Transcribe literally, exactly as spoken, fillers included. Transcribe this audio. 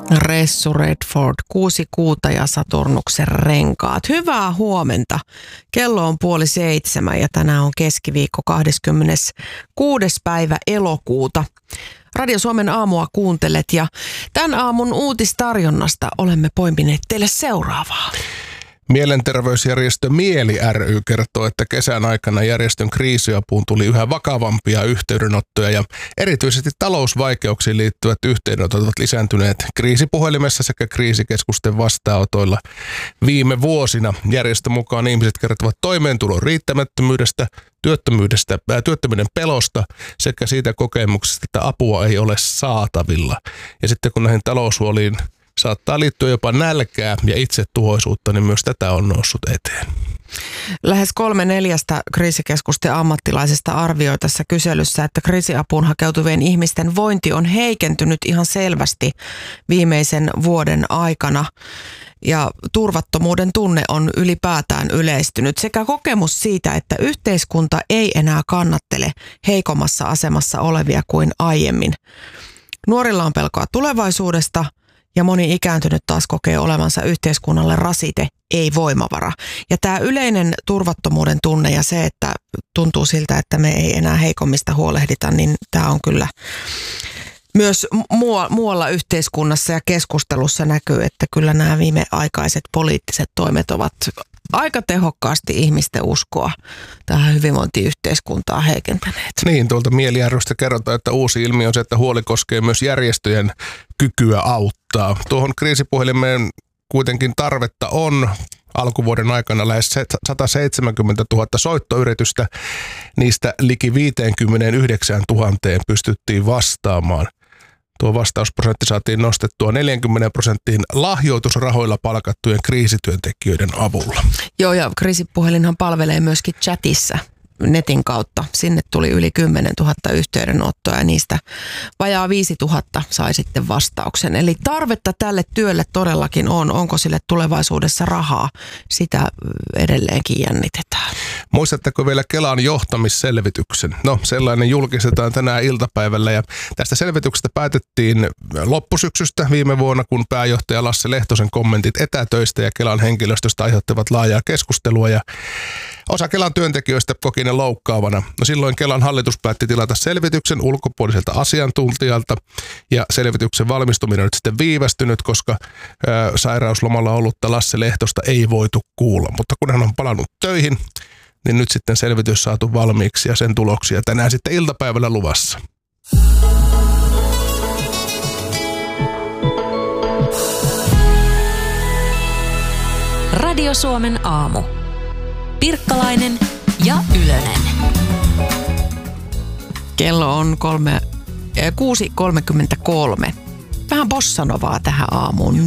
Ressu Redford, kuusi kuuta ja Saturnuksen renkaat. Hyvää huomenta. Kello on puoli seitsemän ja tänään on keskiviikko kahdeskymmeneskuudes päivä elokuuta. Radio Suomen aamua kuuntelet ja tämän aamun uutistarjonnasta olemme poimineet teille seuraavaa. Mielenterveysjärjestö Mieli ry kertoo, että kesän aikana järjestön kriisiapuun tuli yhä vakavampia yhteydenottoja ja erityisesti talousvaikeuksiin liittyvät yhteydenotot ovat lisääntyneet kriisipuhelimessa sekä kriisikeskusten vastaanotoilla viime vuosina. Järjestön mukaan ihmiset kertovat toimeentulon riittämättömyydestä, työttömyydestä, ää, työttömyyden pelosta sekä siitä kokemuksesta, että apua ei ole saatavilla. Ja sitten kun näihin taloushuoliin saattaa liittyä jopa nälkää ja itsetuhoisuutta, niin myös tätä on noussut eteen. Lähes kolme neljästä kriisikeskusten ammattilaisesta arvioi tässä kyselyssä, että kriisiapuun hakeutuvien ihmisten vointi on heikentynyt ihan selvästi viimeisen vuoden aikana. Ja turvattomuuden tunne on ylipäätään yleistynyt sekä kokemus siitä, että yhteiskunta ei enää kannattele heikommassa asemassa olevia kuin aiemmin. Nuorilla on pelkoa tulevaisuudesta. Ja moni ikääntynyt taas kokee olevansa yhteiskunnalle rasite, ei voimavara. Ja tämä yleinen turvattomuuden tunne ja se, että tuntuu siltä, että me ei enää heikommista huolehdita, niin tämä on kyllä myös muualla yhteiskunnassa ja keskustelussa näkyy, että kyllä nämä viimeaikaiset poliittiset toimet ovat aika tehokkaasti ihmisten uskoa tähän hyvinvointiyhteiskuntaan heikentäneet. Niin, tuolta Mieli ry:stä kerrotaan, että uusi ilmiö on se, että huoli koskee myös järjestöjen kykyä auttaa. Tuohon kriisipuhelimeen kuitenkin tarvetta on. Alkuvuoden aikana lähes sata seitsemänkymmentätuhatta soittoyritystä, niistä liki viisikymmentäyhdeksäntuhatta pystyttiin vastaamaan. Tuo vastausprosentti saatiin nostettua neljäkymmentä prosenttiin lahjoitusrahoilla palkattujen kriisityöntekijöiden avulla. Joo, ja kriisipuhelinhan palvelee myöskin chatissa netin kautta. Sinne tuli yli kymmenentuhatta yhteydenottoa ja niistä vajaa viisituhatta sai sitten vastauksen. Eli tarvetta tälle työlle todellakin on. Onko sille tulevaisuudessa rahaa? Sitä edelleenkin jännitetään. Muistatteko vielä Kelan johtamisselvityksen? No, sellainen julkistetaan tänään iltapäivällä ja tästä selvityksestä päätettiin loppusyksystä viime vuonna, kun pääjohtaja Lasse Lehtosen kommentit etätöistä ja Kelan henkilöstöstä aiheuttavat laajaa keskustelua ja osa Kelan työntekijöistä koki ne loukkaavana. No silloin Kelan hallitus päätti tilata selvityksen ulkopuoliselta asiantuntijalta ja selvityksen valmistuminen on nyt sitten viivästynyt, koska ö, sairauslomalla ollutta Lasse Lehtosta ei voitu kuulla. Mutta kun hän on palannut töihin, niin nyt sitten selvitys saatu valmiiksi ja sen tuloksia tänään sitten iltapäivällä luvassa. Radio Suomen aamu. Pirkkalainen ja Ylönen. Kello on kolme, kuusi kolmekymmentäkolme. Vähän bossanovaa tähän aamuun nyt.